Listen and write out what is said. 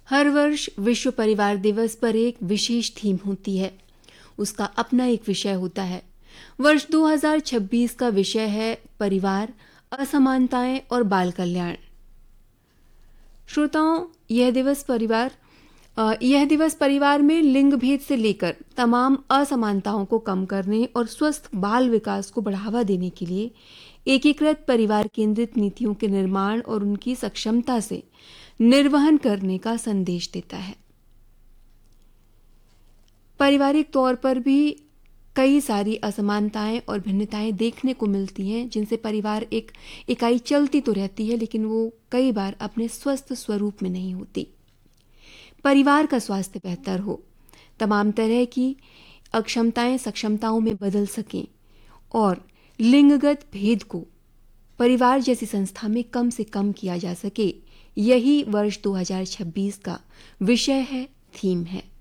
हर वर्ष विश्व परिवार दिवस पर एक विशेष थीम होती है, उसका अपना एक विषय होता है। वर्ष 2026 का विषय है परिवार, असमानताएं और बाल कल्याण। श्रोताओं, यह दिवस परिवार में लिंग भेद से लेकर तमाम असमानताओं को कम करने और स्वस्थ बाल विकास को बढ़ावा देने के लिए एकीकृत परिवार केंद्रित नीतियों के निर्माण और उनकी सक्षमता से निर्वहन करने का संदेश देता है। पारिवारिक तौर पर भी कई सारी असमानताएं और भिन्नताएं देखने को मिलती हैं, जिनसे परिवार एक इकाई चलती तो रहती है, लेकिन वो कई बार अपने स्वस्थ स्वरूप में नहीं होती। परिवार का स्वास्थ्य बेहतर हो, तमाम तरह की अक्षमताएं सक्षमताओं में बदल सकें और लिंगगत भेद को परिवार जैसी संस्था में कम से कम किया जा सके, यही वर्ष 2026 का विषय है, थीम है।